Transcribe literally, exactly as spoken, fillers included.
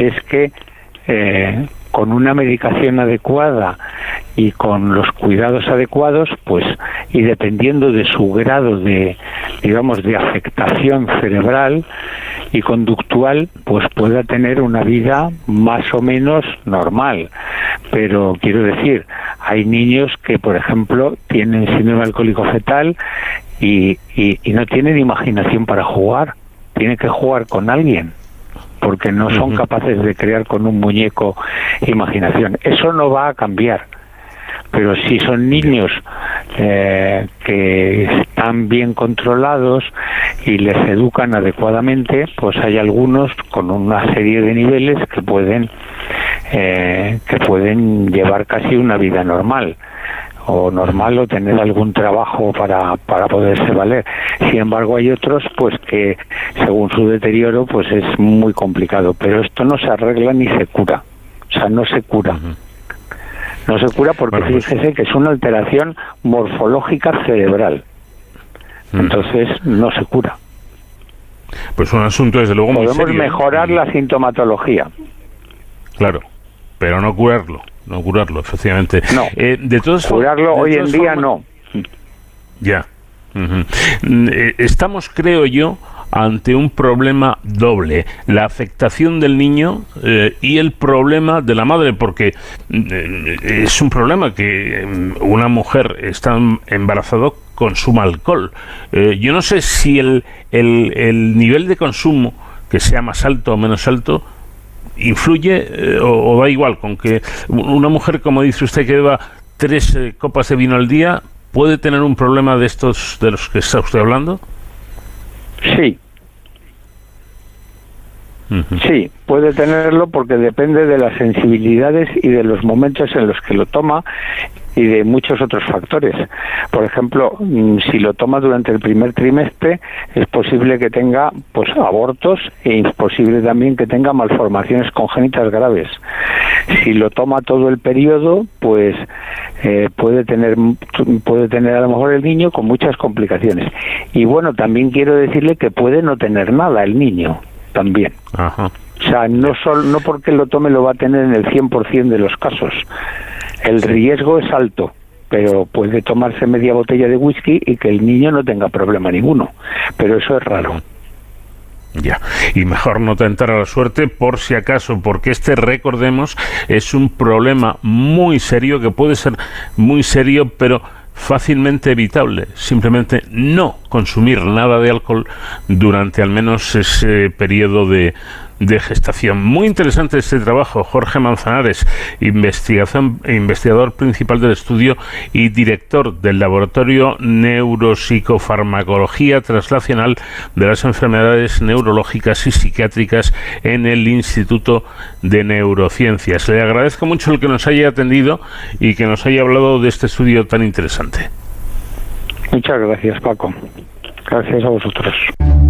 es que eh, con una medicación adecuada y con los cuidados adecuados, pues, y dependiendo de su grado de, digamos, de afectación cerebral y conductual, pues pueda tener una vida más o menos normal. Pero quiero decir, hay niños que, por ejemplo, tienen síndrome alcohólico fetal y, y, y no tienen imaginación para jugar, tienen que jugar con alguien, porque no son capaces de crear con un muñeco imaginación. Eso no va a cambiar. Pero si son niños eh, que están bien controlados y les educan adecuadamente, pues hay algunos con una serie de niveles que pueden eh, que pueden llevar casi una vida normal o normal o tener algún trabajo para, para poderse valer. Sin embargo, hay otros pues que según su deterioro pues es muy complicado, pero esto no se arregla ni se cura, o sea, no se cura. Uh-huh. No se cura porque bueno, pues, fíjese que es una alteración morfológica cerebral. Entonces no se cura. Pues un asunto desde luego Podemos muy serio. mejorar y... la sintomatología. Claro, pero no curarlo, no curarlo, efectivamente. No, eh, de todos, curarlo de hoy en día formas... no. Ya. Uh-huh. Estamos, creo yo, ante un problema doble: la afectación del niño eh, y el problema de la madre, porque eh, es un problema que eh, una mujer está embarazada consuma alcohol. Eh, yo no sé si el, el, el nivel de consumo, que sea más alto o menos alto, influye eh, o, o da igual, con que una mujer, como dice usted, que beba tres eh, copas de vino al día, ¿puede tener un problema de estos de los que está usted hablando? Sí. Uh-huh. Sí, puede tenerlo porque depende de las sensibilidades y de los momentos en los que lo toma y de muchos otros factores. Por ejemplo, si lo toma durante el primer trimestre, es posible que tenga pues abortos e es posible también que tenga malformaciones congénitas graves. Si lo toma todo el periodo, pues eh, puede tener puede tener a lo mejor el niño con muchas complicaciones. Y bueno, también quiero decirle que puede no tener nada el niño también. Ajá. O sea, no solo, no porque lo tome lo va a tener en el cien por ciento de los casos. El riesgo es alto, pero puede tomarse media botella de whisky y que el niño no tenga problema ninguno. Pero eso es raro. Ya, y mejor no tentar a la suerte por si acaso, porque este, recordemos, es un problema muy serio, que puede ser muy serio, pero fácilmente evitable. Simplemente no consumir nada de alcohol durante al menos ese periodo de, de gestación. Muy interesante este trabajo. Jorge Manzanares, investigación, investigador principal del estudio y director del Laboratorio Neuropsicofarmacología Translacional de las Enfermedades Neurológicas y Psiquiátricas en el Instituto de Neurociencias. Le agradezco mucho el que nos haya atendido y que nos haya hablado de este estudio tan interesante. Muchas gracias, Paco. Gracias a vosotros.